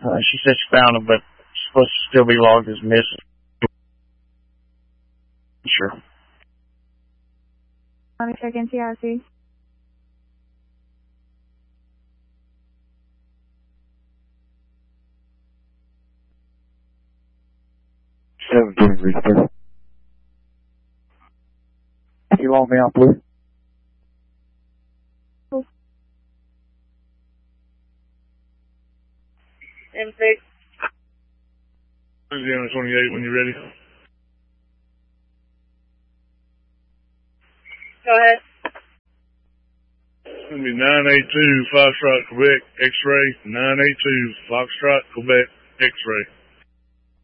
She said she found him, but it's supposed to still be logged as missing. Sure. Let me check NCIC. Can you log me out, please? M6. Louisiana 28 when you're ready. Go ahead. It's going to be 982 Foxtrot, Quebec, X-ray. 982 Foxtrot, Quebec, X-ray.